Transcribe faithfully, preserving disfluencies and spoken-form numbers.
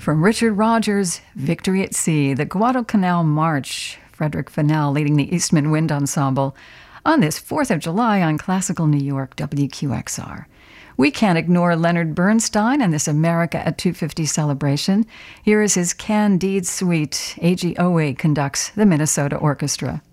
From Richard Rogers' Victory at Sea, the Guadalcanal March, Frederick Fennell leading the Eastman Wind Ensemble on this fourth of July on Classical New York W Q X R. We can't ignore Leonard Bernstein and this America at two fifty celebration. Here is his Candide Suite. A G Owe conducts the Minnesota Orchestra.